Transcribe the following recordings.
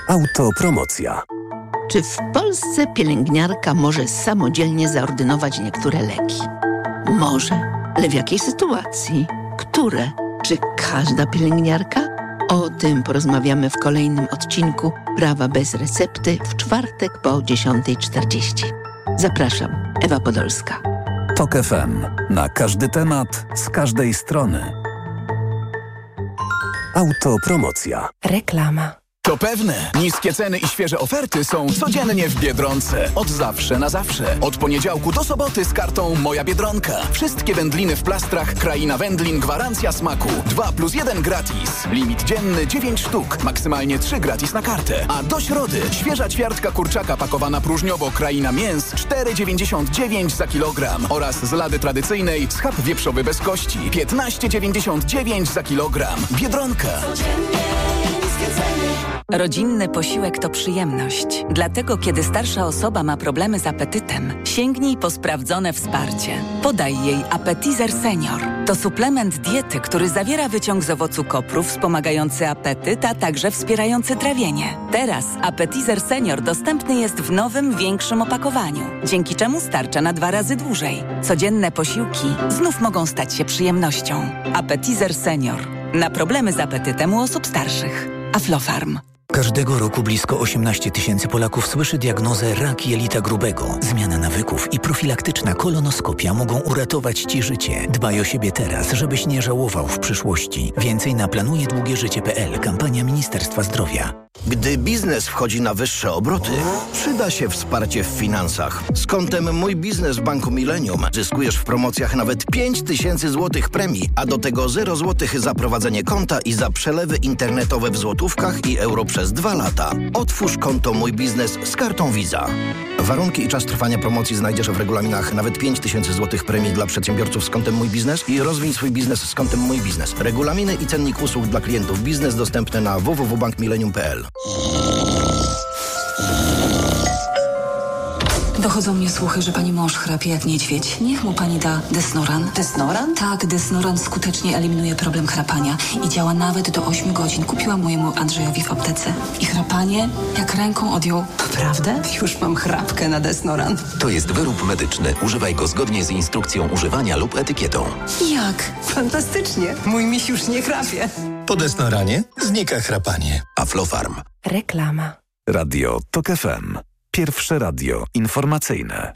Autopromocja. Czy w Polsce pielęgniarka może samodzielnie zaordynować niektóre leki? Może, ale w jakiej sytuacji? Które? Czy każda pielęgniarka? O tym porozmawiamy w kolejnym odcinku Prawa bez recepty w czwartek po 10:40. Zapraszam, Ewa Podolska. TOK FM. Na każdy temat, z każdej strony. Autopromocja. Reklama. To pewne. Niskie ceny i świeże oferty są codziennie w Biedronce. Od zawsze na zawsze. Od poniedziałku do soboty z kartą Moja Biedronka. Wszystkie wędliny w plastrach Kraina Wędlin gwarancja smaku. 2+1 gratis. Limit dzienny 9 sztuk. Maksymalnie 3 gratis na kartę. A do środy świeża ćwiartka kurczaka pakowana próżniowo Kraina Mięs 4,99 za kilogram. Oraz z lady tradycyjnej schab wieprzowy bez kości 15,99 za kilogram. Biedronka. Rodzinny posiłek to przyjemność. Dlatego, kiedy starsza osoba ma problemy z apetytem, sięgnij po sprawdzone wsparcie. Podaj jej Appetizer Senior. To suplement diety, który zawiera wyciąg z owocu kopru wspomagający apetyt, a także wspierający trawienie. Teraz Appetizer Senior dostępny jest w nowym, większym opakowaniu, dzięki czemu starcza na 2 razy dłużej. Codzienne posiłki znów mogą stać się przyjemnością. Appetizer Senior. Na problemy z apetytem u osób starszych. Aflofarm. Każdego roku blisko 18 000 Polaków słyszy diagnozę rak jelita grubego. Zmiana nawyków i profilaktyczna kolonoskopia mogą uratować Ci życie. Dbaj o siebie teraz, żebyś nie żałował w przyszłości. Więcej na planujedługieżycie.pl. Kampania Ministerstwa Zdrowia. Gdy biznes wchodzi na wyższe obroty, przyda się wsparcie w finansach. Z kontem Mój Biznes w Banku Millennium zyskujesz w promocjach nawet 5000 zł premii, a do tego 0 zł za prowadzenie konta i za przelewy internetowe w złotówkach i euro przez 2 lata. Otwórz konto Mój Biznes z kartą Visa. Warunki i czas trwania promocji znajdziesz w regulaminach. Nawet 5000 zł premii dla przedsiębiorców z kontem Mój Biznes i rozwij swój biznes z kontem Mój Biznes. Regulaminy i cennik usług dla klientów biznes dostępne na www.bankmillennium.pl. Dochodzą mnie słuchy, że pani mąż chrapie jak niedźwiedź. Niech mu pani da Desnoran. Desnoran? Tak, Desnoran skutecznie eliminuje problem chrapania i działa nawet do 8 godzin. Kupiłam mojemu Andrzejowi w aptece. I chrapanie jak ręką odjął. Naprawdę? Już mam chrapkę na Desnoran. To jest wyrób medyczny. Używaj go zgodnie z instrukcją używania lub etykietą. Jak? Fantastycznie. Mój miś już nie chrapie. Po Desnoranie znika chrapanie. Aflofarm. Reklama. Radio TOK FM. Pierwsze radio informacyjne.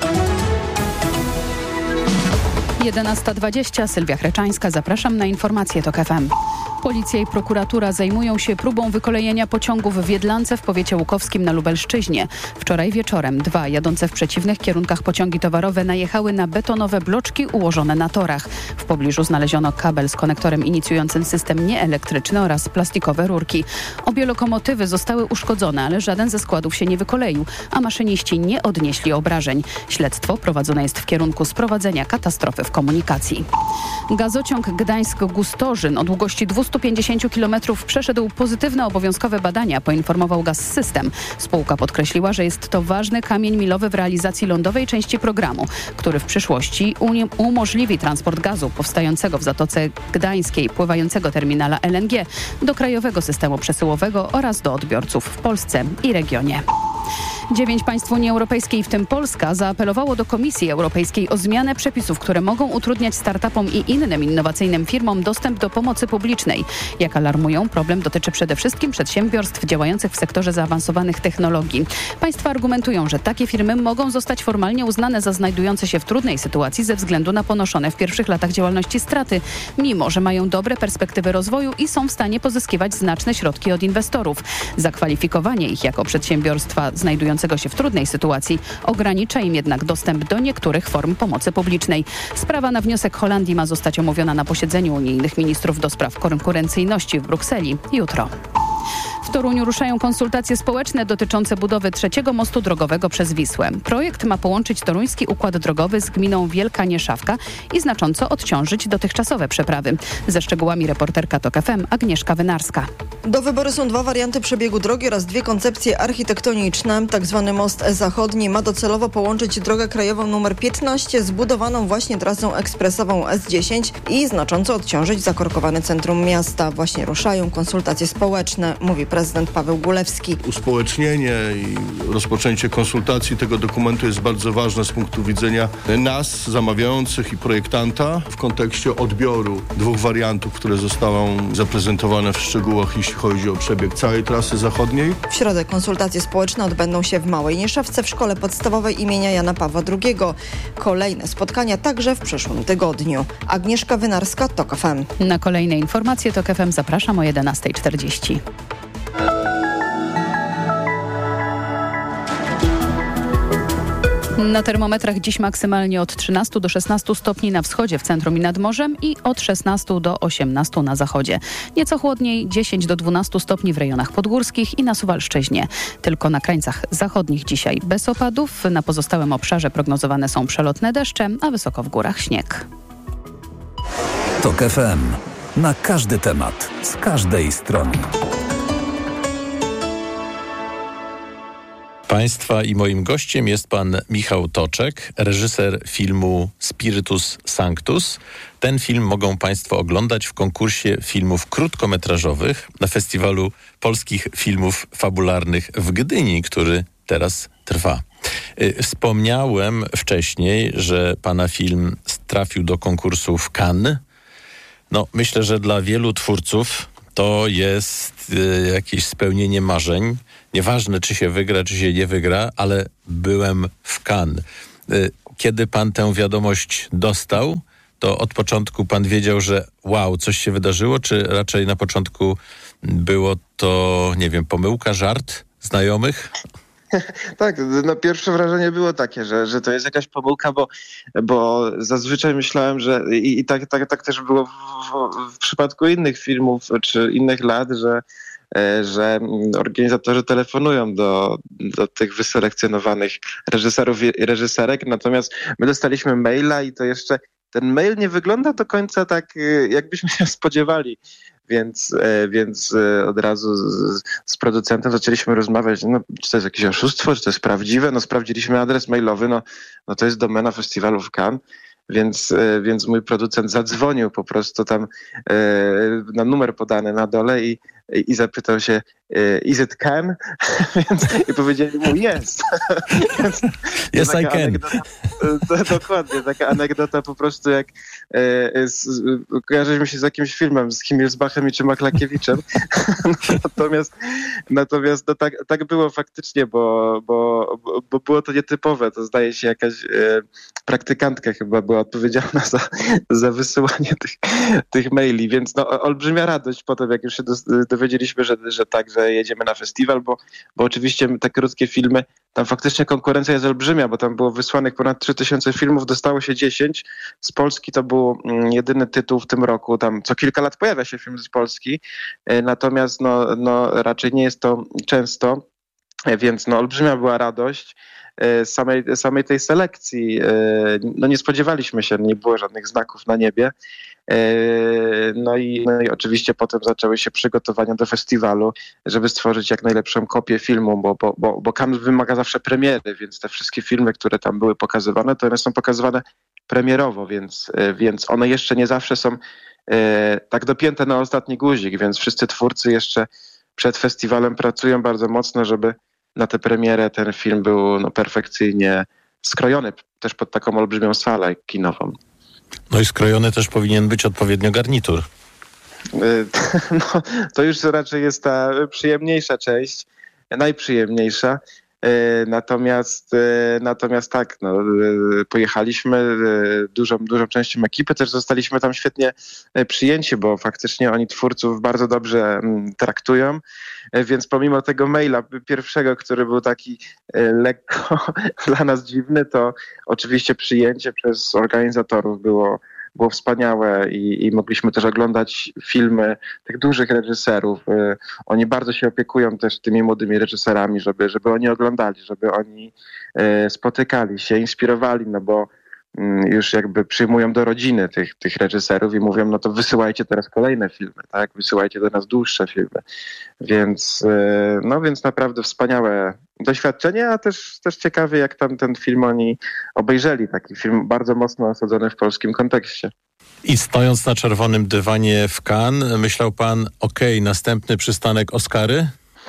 11:20. Sylwia Chreczańska. Zapraszam na informacje TOK FM. Policja i prokuratura zajmują się próbą wykolejenia pociągów w Jedlance w powiecie łukowskim na Lubelszczyźnie. Wczoraj wieczorem 2 jadące w przeciwnych kierunkach pociągi towarowe najechały na betonowe bloczki ułożone na torach. W pobliżu znaleziono kabel z konektorem inicjującym system nieelektryczny oraz plastikowe rurki. Obie lokomotywy zostały uszkodzone, ale żaden ze składów się nie wykoleił, a maszyniści nie odnieśli obrażeń. Śledztwo prowadzone jest w kierunku sprowadzenia katastrofy w komunikacji. Gazociąg Gdańsk-Gustorzyn o długości 250 km przeszedł pozytywne obowiązkowe badania, poinformował Gaz-System. Spółka podkreśliła, że jest to ważny kamień milowy w realizacji lądowej części programu, który w przyszłości umożliwi transport gazu powstającego w Zatoce Gdańskiej, pływającego terminala LNG do krajowego systemu przesyłowego oraz do odbiorców w Polsce i regionie. 9 państw Unii Europejskiej, w tym Polska, zaapelowało do Komisji Europejskiej o zmianę przepisów, które mogą utrudniać startupom i innym innowacyjnym firmom dostęp do pomocy publicznej. Jak alarmują, problem dotyczy przede wszystkim przedsiębiorstw działających w sektorze zaawansowanych technologii. Państwa argumentują, że takie firmy mogą zostać formalnie uznane za znajdujące się w trudnej sytuacji ze względu na ponoszone w pierwszych latach działalności straty, mimo że mają dobre perspektywy rozwoju i są w stanie pozyskiwać znaczne środki od inwestorów. Zakwalifikowanie ich jako przedsiębiorstwa znajdujące się w trudnej sytuacji ogranicza im jednak dostęp do niektórych form pomocy publicznej. Sprawa na wniosek Holandii ma zostać omówiona na posiedzeniu unijnych ministrów do spraw konkurencyjności w Brukseli jutro. W Toruniu ruszają konsultacje społeczne dotyczące budowy 3. mostu drogowego przez Wisłę. Projekt ma połączyć toruński układ drogowy z gminą Wielka Nieszawka i znacząco odciążyć dotychczasowe przeprawy. Ze szczegółami reporterka TOK FM Agnieszka Wynarska. Do wyboru są 2 warianty przebiegu drogi oraz 2 koncepcje architektoniczne. Tak zwany most zachodni ma docelowo połączyć drogę krajową nr 15 z budowaną właśnie trasą ekspresową S10 i znacząco odciążyć zakorkowane centrum miasta. Właśnie ruszają konsultacje społeczne, mówi prezes prezydent Paweł Gulewski. Uspołecznienie i rozpoczęcie konsultacji tego dokumentu jest bardzo ważne z punktu widzenia nas, zamawiających i projektanta w kontekście odbioru 2 wariantów, które zostaną zaprezentowane w szczegółach, jeśli chodzi o przebieg całej trasy zachodniej. W środę konsultacje społeczne odbędą się w Małej Nieszawce w Szkole Podstawowej imienia Jana Pawła II. Kolejne spotkania także w przyszłym tygodniu. Agnieszka Wynarska, TOK FM. Na kolejne informacje TOK FM zapraszam o 11:40. Na termometrach dziś maksymalnie od 13 do 16 stopni na wschodzie, w centrum i nad morzem i od 16 do 18 na zachodzie. Nieco chłodniej 10 do 12 stopni w rejonach podgórskich i na Suwalszczyźnie. Tylko na krańcach zachodnich dzisiaj bez opadów. Na pozostałym obszarze prognozowane są przelotne deszcze, a wysoko w górach śnieg. TOK FM. Na każdy temat, z każdej strony. Państwa i moim gościem jest pan Michał Toczek, reżyser filmu Spiritus Sanctus. Ten film mogą państwo oglądać w konkursie filmów krótkometrażowych na Festiwalu Polskich Filmów Fabularnych w Gdyni, który teraz trwa. Wspomniałem wcześniej, że pana film trafił do konkursu w Cannes. Myślę, że dla wielu twórców to jest jakieś spełnienie marzeń. Nieważne, czy się wygra, czy się nie wygra, ale byłem w Cannes. Kiedy pan tę wiadomość dostał, to od początku pan wiedział, że wow, coś się wydarzyło, czy raczej na początku było to, nie wiem, pomyłka, żart znajomych? Tak, pierwsze wrażenie było takie, że to jest jakaś pomyłka, bo zazwyczaj myślałem, że i tak też było w przypadku innych filmów czy innych lat, że organizatorzy telefonują do tych wyselekcjonowanych reżyserów i reżyserek, natomiast my dostaliśmy maila i to jeszcze ten mail nie wygląda do końca tak, jakbyśmy się spodziewali. Więc od razu z producentem zaczęliśmy rozmawiać, czy to jest jakieś oszustwo, czy to jest prawdziwe. Sprawdziliśmy adres mailowy, to jest domena festiwalu w Cannes. Więc mój producent zadzwonił po prostu tam na numer podany na dole i zapytał się, is it Cannes? I powiedzieli mu, yes. Yes, I can. Dokładnie, taka anegdota po prostu jak kojarzyliśmy się z jakimś filmem z Himmelsbachem i czy Maklakiewiczem. Natomiast tak było faktycznie, bo było to nietypowe. To zdaje się jakaś praktykantka chyba była odpowiedzialna za wysyłanie tych maili, więc olbrzymia radość potem, jak już się dowiedzieliśmy, że tak, że jedziemy na festiwal, bo oczywiście te krótkie filmy, tam faktycznie konkurencja jest olbrzymia, bo tam było wysłanych ponad 3000 filmów, dostało się 10. Z Polski to był jedyny tytuł w tym roku, tam co kilka lat pojawia się film z Polski, natomiast raczej nie jest to często, więc olbrzymia była radość samej tej selekcji. Nie spodziewaliśmy się, nie było żadnych znaków na niebie. I oczywiście potem zaczęły się przygotowania do festiwalu, żeby stworzyć jak najlepszą kopię filmu, bo Cannes wymaga zawsze premiery, więc te wszystkie filmy, które tam były pokazywane, to one są pokazywane premierowo, więc one jeszcze nie zawsze są tak dopięte na ostatni guzik, więc wszyscy twórcy jeszcze przed festiwalem pracują bardzo mocno, żeby na tę premierę ten film był perfekcyjnie skrojony, też pod taką olbrzymią salę kinową. I skrojony też powinien być odpowiednio garnitur. To już raczej jest ta przyjemniejsza część, najprzyjemniejsza. Natomiast tak, pojechaliśmy dużą częścią ekipy, też zostaliśmy tam świetnie przyjęci, bo faktycznie oni twórców bardzo dobrze traktują, więc pomimo tego maila pierwszego, który był taki lekko dla nas dziwny, to oczywiście przyjęcie przez organizatorów było wspaniałe i mogliśmy też oglądać filmy tych dużych reżyserów. Oni bardzo się opiekują też tymi młodymi reżyserami, żeby oni oglądali, żeby oni spotykali się, inspirowali, bo już jakby przyjmują do rodziny tych reżyserów i mówią, to wysyłajcie teraz kolejne filmy, tak? Wysyłajcie do nas dłuższe filmy. Więc naprawdę wspaniałe doświadczenie, a też ciekawie, jak tam ten film oni obejrzeli. Taki film bardzo mocno osadzony w polskim kontekście. I stojąc na czerwonym dywanie w Cannes, myślał pan, następny przystanek Oscary?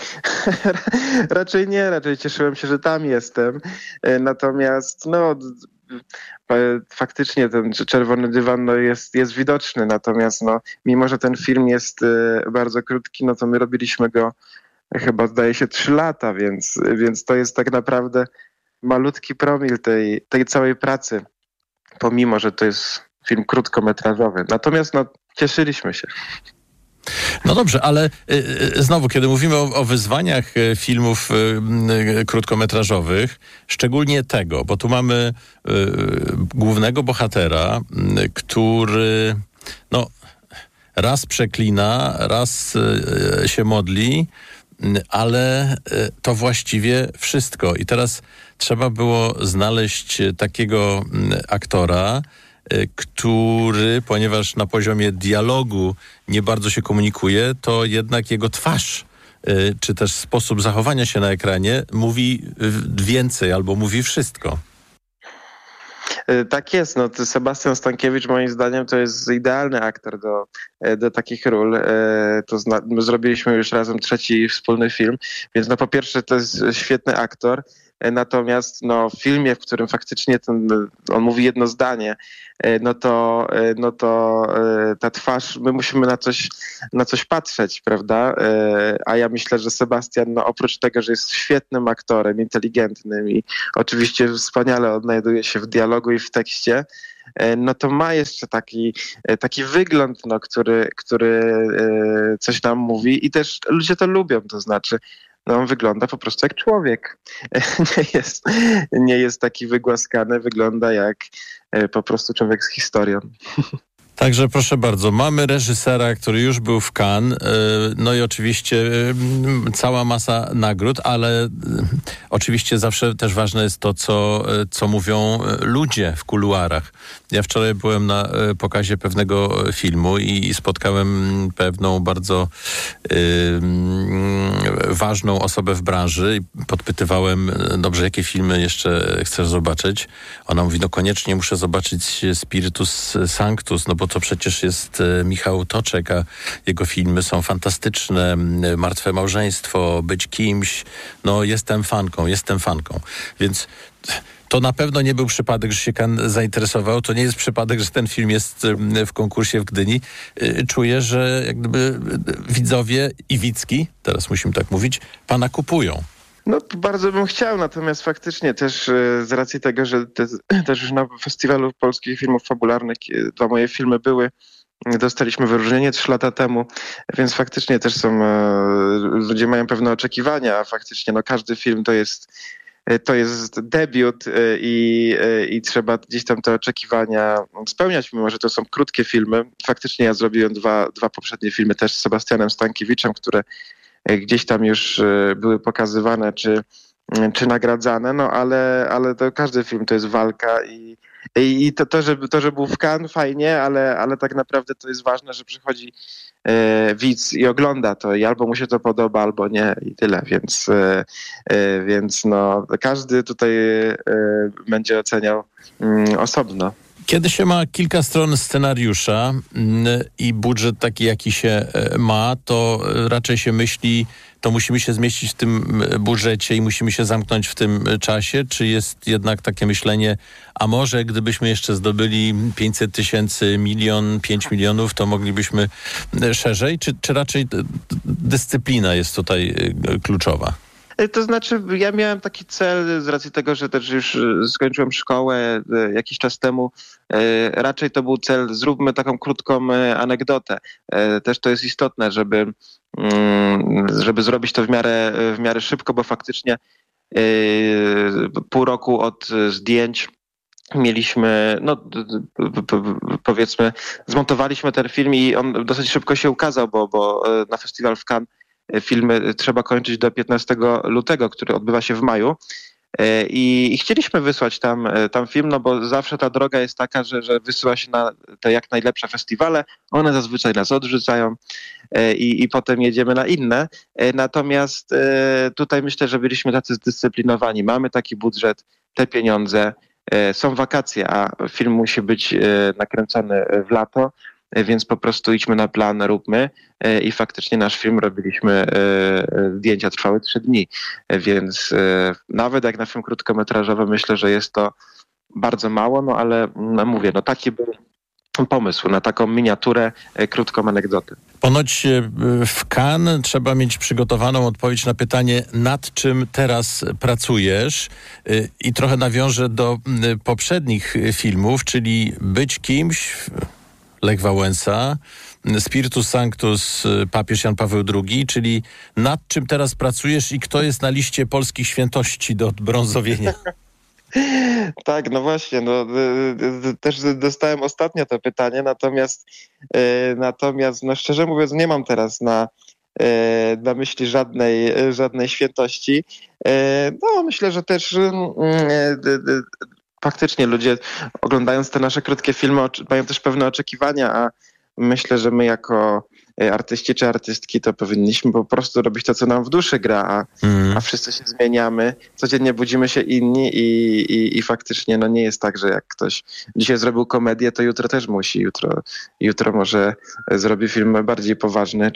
Raczej nie, raczej cieszyłem się, że tam jestem. Natomiast faktycznie ten czerwony dywan jest widoczny, natomiast mimo, że ten film jest bardzo krótki, to my robiliśmy go chyba zdaje się 3 lata, więc to jest tak naprawdę malutki promil tej całej pracy, pomimo, że to jest film krótkometrażowy. Natomiast cieszyliśmy się. No dobrze, ale znowu, kiedy mówimy o wyzwaniach filmów krótkometrażowych, szczególnie tego, bo tu mamy głównego bohatera, który raz przeklina, raz się modli, ale to właściwie wszystko. I teraz trzeba było znaleźć takiego aktora, który, ponieważ na poziomie dialogu nie bardzo się komunikuje, to jednak jego twarz, czy też sposób zachowania się na ekranie mówi więcej albo mówi wszystko. Tak jest. Sebastian Stankiewicz moim zdaniem to jest idealny aktor do takich ról. My zrobiliśmy już razem 3. wspólny film, więc po pierwsze to jest świetny aktor. Natomiast w filmie, w którym faktycznie on mówi jedno zdanie, ta twarz, my musimy na coś patrzeć, prawda? A ja myślę, że Sebastian, oprócz tego, że jest świetnym aktorem, inteligentnym i oczywiście wspaniale odnajduje się w dialogu i w tekście, to ma jeszcze taki wygląd, który coś nam mówi i też ludzie to lubią, to znaczy on wygląda po prostu jak człowiek. Nie jest taki wygłaskany, wygląda jak po prostu człowiek z historią. Także proszę bardzo, mamy reżysera, który już był w Cannes, i oczywiście cała masa nagród, ale oczywiście zawsze też ważne jest to, co mówią ludzie w kuluarach. Ja wczoraj byłem na pokazie pewnego filmu i spotkałem pewną bardzo ważną osobę w branży i podpytywałem, dobrze, jakie filmy jeszcze chcesz zobaczyć? Ona mówi, koniecznie muszę zobaczyć Spiritus Sanctus, bo to przecież jest Michał Toczek, a jego filmy są fantastyczne. Martwe małżeństwo, Być kimś. Jestem fanką. Więc to na pewno nie był przypadek, że się Cannes zainteresował. To nie jest przypadek, że ten film jest w konkursie w Gdyni. Czuję, że jak gdyby widzowie i widzki, teraz musimy tak mówić, pana kupują. Bardzo bym chciał, natomiast faktycznie też z racji tego, że też już na Festiwalu Polskich Filmów Fabularnych 2 moje filmy były, dostaliśmy wyróżnienie 3 lata temu, więc faktycznie też ludzie mają pewne oczekiwania, a faktycznie każdy film to jest debiut i trzeba gdzieś tam te oczekiwania spełniać, mimo że to są krótkie filmy. Faktycznie ja zrobiłem dwa poprzednie filmy też z Sebastianem Stankiewiczem, które gdzieś tam już były pokazywane czy nagradzane, ale to każdy film to jest walka i że był w Cannes fajnie, ale tak naprawdę to jest ważne, że przychodzi widz i ogląda to i albo mu się to podoba, albo nie i tyle, więc każdy tutaj będzie oceniał osobno. Kiedy się ma kilka stron scenariusza i budżet taki, jaki się ma, to raczej się myśli, to musimy się zmieścić w tym budżecie i musimy się zamknąć w tym czasie, czy jest jednak takie myślenie, a może gdybyśmy jeszcze zdobyli 500 000, 1 000 000, 5 milionów, to moglibyśmy szerzej, czy raczej dyscyplina jest tutaj kluczowa? To znaczy, ja miałem taki cel z racji tego, że też już skończyłem szkołę jakiś czas temu. Raczej to był cel, zróbmy taką krótką anegdotę. Też to jest istotne, żeby zrobić to w miarę szybko, bo faktycznie pół roku od zdjęć mieliśmy, powiedzmy, zmontowaliśmy ten film i on dosyć szybko się ukazał, bo na festiwal w Cannes filmy trzeba kończyć do 15 lutego, który odbywa się w maju. I chcieliśmy wysłać tam film, bo zawsze ta droga jest taka, że wysyła się na te jak najlepsze festiwale. One zazwyczaj nas odrzucają i potem jedziemy na inne. Natomiast tutaj myślę, że byliśmy tacy zdyscyplinowani. Mamy taki budżet, te pieniądze, są wakacje, a film musi być nakręcony w lato. więc po prostu idźmy na plan, róbmy. I faktycznie nasz film robiliśmy, zdjęcia trwały 3 dni, więc nawet jak na film krótkometrażowy myślę, że jest to bardzo mało, ale mówię, taki był pomysł na taką miniaturę, krótką anegdotę. Ponoć w Cannes trzeba mieć przygotowaną odpowiedź na pytanie, nad czym teraz pracujesz, i trochę nawiążę do poprzednich filmów, czyli Być kimś, Lech Wałęsa, Spiritus Sanctus, papież Jan Paweł II, czyli nad czym teraz pracujesz i kto jest na liście polskich świętości do odbrązowienia? Tak, no właśnie, też dostałem ostatnio to pytanie, natomiast szczerze mówiąc nie mam teraz na myśli żadnej świętości. Myślę, że też faktycznie ludzie, oglądając te nasze krótkie filmy, mają też pewne oczekiwania, a myślę, że my jako artyści czy artystki to powinniśmy po prostu robić to, co nam w duszy gra, a wszyscy się zmieniamy. Codziennie budzimy się inni i faktycznie nie jest tak, że jak ktoś dzisiaj zrobił komedię, to jutro też musi. Jutro może zrobi film bardziej poważny,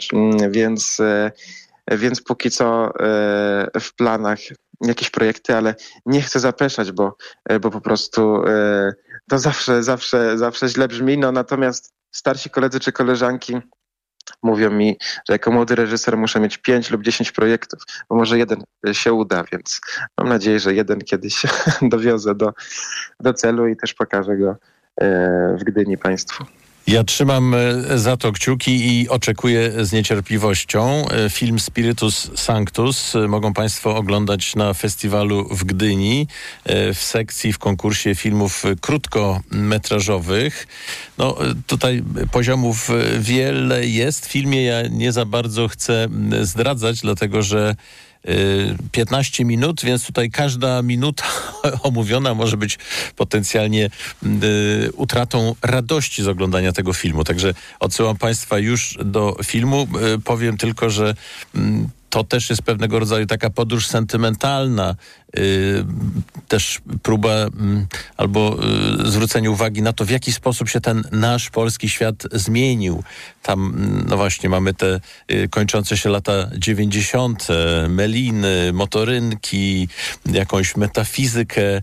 więc póki co w planach jakieś projekty, ale nie chcę zapeszać, bo po prostu to zawsze źle brzmi. Natomiast starsi koledzy czy koleżanki mówią mi, że jako młody reżyser muszę mieć 5 lub 10 projektów, bo może jeden się uda, więc mam nadzieję, że jeden kiedyś dowiozę do celu i też pokażę go w Gdyni Państwu. Ja trzymam za to kciuki i oczekuję z niecierpliwością. Film Spiritus Sanctus mogą Państwo oglądać na festiwalu w Gdyni w sekcji, w konkursie filmów krótkometrażowych. Tutaj poziomów wiele jest. W filmie ja nie za bardzo chcę zdradzać, dlatego że 15 minut, więc tutaj każda minuta omówiona może być potencjalnie utratą radości z oglądania tego filmu. Także odsyłam Państwa już do filmu. Powiem tylko, że to też jest pewnego rodzaju taka podróż sentymentalna, też próba albo zwrócenie uwagi na to, w jaki sposób się ten nasz polski świat zmienił. Tam, właśnie, mamy te kończące się lata 90., meliny, motorynki, jakąś metafizykę,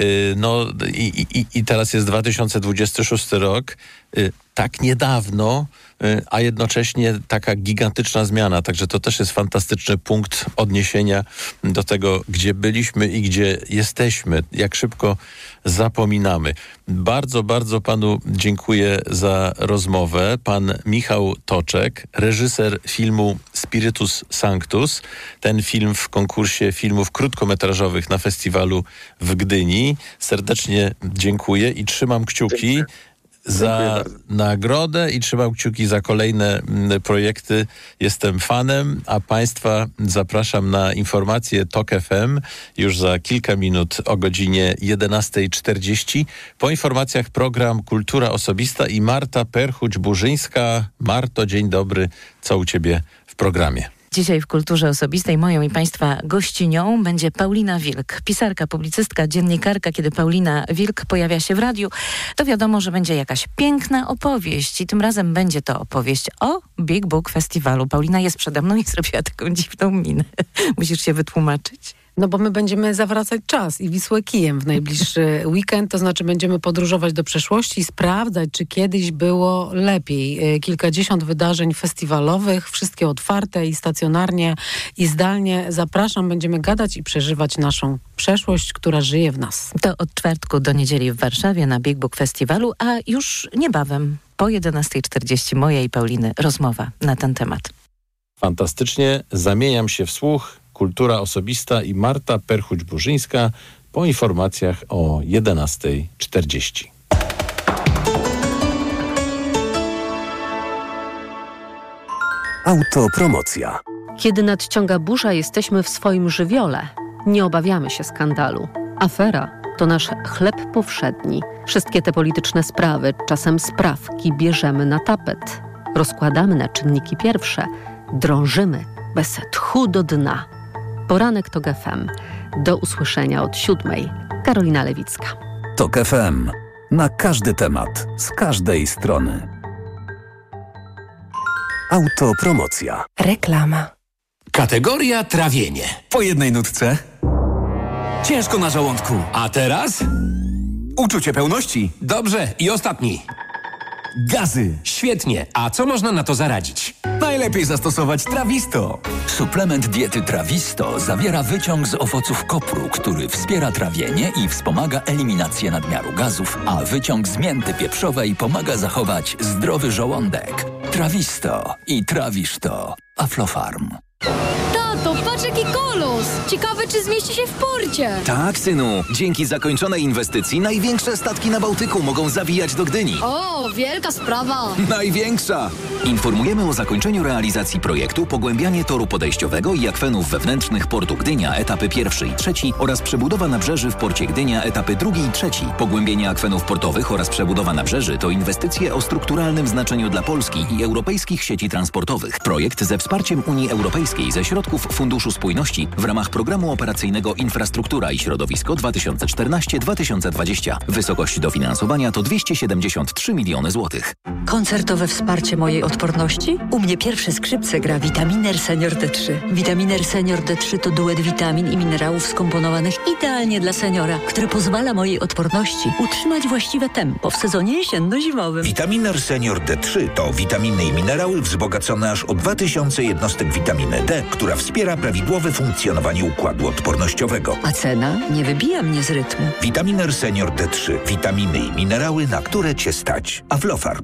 i teraz jest 2026 rok. Tak niedawno, a jednocześnie taka gigantyczna zmiana. Także to też jest fantastyczny punkt odniesienia do tego, gdzie byliśmy i gdzie jesteśmy. Jak szybko zapominamy. Bardzo, bardzo panu dziękuję za rozmowę. Pan Michał Toczek, reżyser filmu Spiritus Sanctus. Ten film w konkursie filmów krótkometrażowych na festiwalu w Gdyni. Serdecznie dziękuję i trzymam kciuki za nagrodę i trzymam kciuki za kolejne projekty. Jestem fanem, a Państwa zapraszam na informacje TOK FM już za kilka minut o godzinie 11:40. Po informacjach program Kultura Osobista i Marta Perchuć-Burzyńska. Marto, dzień dobry. Co u Ciebie w programie? Dzisiaj w Kulturze Osobistej moją i Państwa gościnią będzie Paulina Wilk, pisarka, publicystka, dziennikarka. Kiedy Paulina Wilk pojawia się w radiu, to wiadomo, że będzie jakaś piękna opowieść i tym razem będzie to opowieść o Big Book Festiwalu. Paulina jest przede mną i zrobiła taką dziwną minę. Musisz się wytłumaczyć. Bo my będziemy zawracać czas i Wisłę kijem w najbliższy weekend, to znaczy będziemy podróżować do przeszłości i sprawdzać, czy kiedyś było lepiej. Kilkadziesiąt wydarzeń festiwalowych, wszystkie otwarte i stacjonarnie i zdalnie. Zapraszam, będziemy gadać i przeżywać naszą przeszłość, która żyje w nas. To od czwartku do niedzieli w Warszawie na Big Book Festiwalu, a już niebawem po 11:40 moja i Pauliny rozmowa na ten temat. Fantastycznie, zamieniam się w słuch. Kultura Osobista i Marta Perchuć-Burzyńska po informacjach o 11:40. Autopromocja. Kiedy nadciąga burza, jesteśmy w swoim żywiole. Nie obawiamy się skandalu. Afera to nasz chleb powszedni. Wszystkie te polityczne sprawy, czasem sprawki, bierzemy na tapet. Rozkładamy na czynniki pierwsze. Drążymy bez tchu do dna. Poranek TOK FM. Do usłyszenia od 7:00. Karolina Lewicka. TOK FM. Na każdy temat, z każdej strony. Autopromocja. Reklama. Kategoria trawienie. Po jednej nutce. Ciężko na żołądku. A teraz? Uczucie pełności. Dobrze, i ostatni. Gazy. Świetnie. A co można na to zaradzić? Najlepiej zastosować Trawisto. Suplement diety Trawisto zawiera wyciąg z owoców kopru, który wspiera trawienie i wspomaga eliminację nadmiaru gazów, a wyciąg z mięty pieprzowej pomaga zachować zdrowy żołądek. Trawisto i trawisz to. Aflofarm. Tato, patrz jaki kolos! Ciekawe, czy zmieści się w porcie. Tak, synu. Dzięki zakończonej inwestycji największe statki na Bałtyku mogą zawijać do Gdyni. O, wielka sprawa. Największa! Informujemy o zakończeniu realizacji projektu Pogłębianie toru podejściowego i akwenów wewnętrznych portu Gdynia, etapy 1 i 3 oraz przebudowa nabrzeży w porcie Gdynia, etapy 2 i 3. Pogłębienie akwenów portowych oraz przebudowa nabrzeży to inwestycje o strukturalnym znaczeniu dla Polski i europejskich sieci transportowych. Projekt ze wsparciem Unii Europejskiej ze środków Funduszu Spójności w ramach Programu Operacyjnego Infrastruktura i Środowisko 2014-2020. Wysokość dofinansowania to 273 miliony złotych. Koncertowe wsparcie mojej odporności? U mnie pierwsze skrzypce gra Vitaminer Senior D3. Vitaminer Senior D3 to duet witamin i minerałów skomponowanych idealnie dla seniora, który pozwala mojej odporności utrzymać właściwe tempo w sezonie jesienno-zimowym. Vitaminer Senior D3 to witaminy i minerały wzbogacone aż o 2000 jednostek witaminy D, która wspiera prawidłowe funkcjonowanie układu odpornościowego. A cena nie wybija mnie z rytmu. Vitaminer Senior D3. Witaminy i minerały, na które Cię stać. Aflofarm.